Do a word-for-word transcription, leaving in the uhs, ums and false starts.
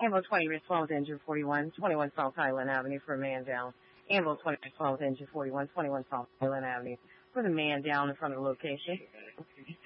Anvil twenty responds engine forty-one, twenty-one South Highland Avenue for a man down. Anvil twenty responds engine forty-one, twenty-one South Highland Avenue for the man down in front of the location.